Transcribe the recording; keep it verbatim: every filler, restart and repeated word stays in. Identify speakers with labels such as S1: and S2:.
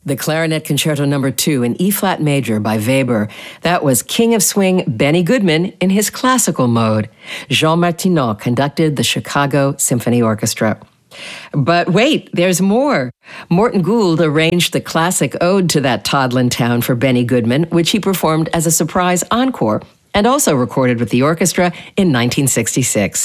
S1: The Clarinet Concerto Number two in E-flat major by Weber. That was King of Swing Benny Goodman in his classical mode. Jean Martineau conducted the Chicago Symphony Orchestra. But wait, there's more. Morton Gould arranged the classic ode to that Toddlin town for Benny Goodman, which he performed as a surprise encore, and also recorded with the orchestra in nineteen sixty-six.